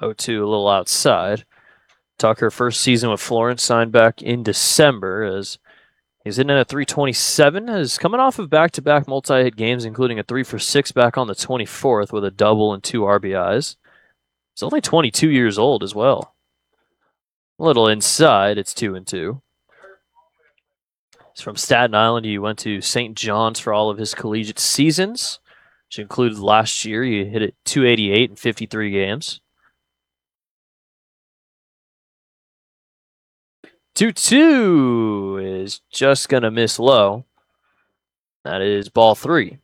0-2, a little outside. Tucker, first season with Florence, signed back in December as he's hitting at a 327, is coming off of back-to-back multi-hit games, including a 3-for-6 back on the 24th with a double and 2 RBIs. He's only 22 years old as well. A little inside, it's 2-2. He's from Staten Island. He went to St. John's for all of his collegiate seasons, which included last year. He hit it 288 in 53 games. 2-2 is just going to miss low. That is ball 3.